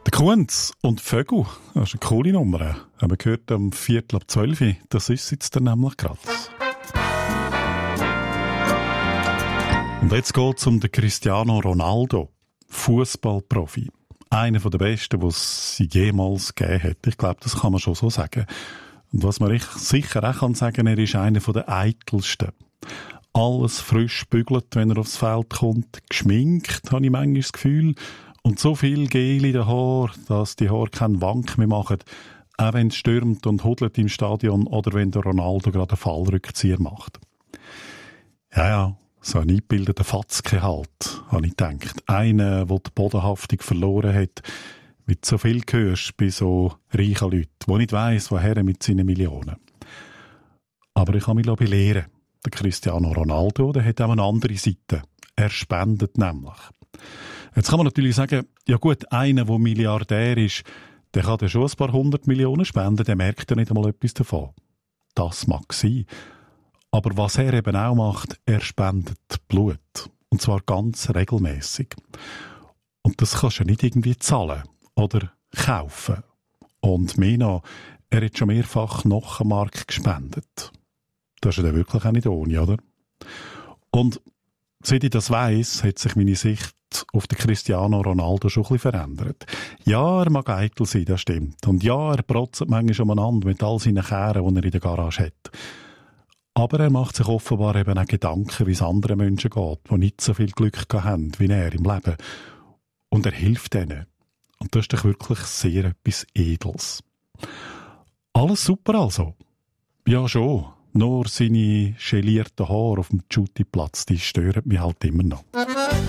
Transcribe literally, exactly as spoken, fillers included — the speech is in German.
Der Kunz und Vögel, das ist eine coole Nummer. Haben wir gehört am Viertel ab zwölf. Das ist jetzt dann nämlich gerade. Und jetzt geht es um den Cristiano Ronaldo, Fußballprofi. Einer der besten, die es jemals gegeben hat. Ich glaube, das kann man schon so sagen. Und was man sicher auch kann sagen, er ist einer der eitelsten. Alles frisch bügelt, wenn er aufs Feld kommt. Geschminkt, habe ich manchmal das Gefühl. Und so viel Gel in den Haaren, dass die Haare keinen Wank mehr machen. Auch wenn es stürmt und hudelt im Stadion oder wenn der Ronaldo gerade einen Fallrückzieher macht. Ja, ja, so ein eingebildeter Fatzke halt, habe ich gedacht. Einer, der die Bodenhaftung verloren hat, mit so viel hörst bei so reichen Leuten, die nicht weiss, woher mit seinen Millionen. Aber ich kann mich belehren. Der Cristiano Ronaldo, der hat auch eine andere Seite. Er spendet nämlich. Jetzt kann man natürlich sagen, ja gut, einer, der Milliardär ist, der kann ja schon ein paar hundert Millionen spenden, der merkt ja nicht einmal etwas davon. Das mag sein. Aber was er eben auch macht, er spendet Blut. Und zwar ganz regelmäßig. Und das kannst du nicht irgendwie zahlen oder kaufen. Und mehr noch, er hat schon mehrfach Knochenmark gespendet. Das ist ja wirklich auch nicht ohne, oder? Und seit ich das weiss, hat sich meine Sicht auf den Cristiano Ronaldo schon ein bisschen verändert. Ja, er mag eitel sein, das stimmt. Und ja, er protzt manchmal umeinander mit all seinen Kehren, die er in der Garage hat. Aber er macht sich offenbar eben auch Gedanken, wie es anderen Menschen geht, die nicht so viel Glück haben wie er im Leben. Und er hilft ihnen. Und das ist doch wirklich sehr etwas Edles. Alles super also? Ja, schon. Nur seine gelierten Haare auf dem Shootingplatz, die stören mich halt immer noch.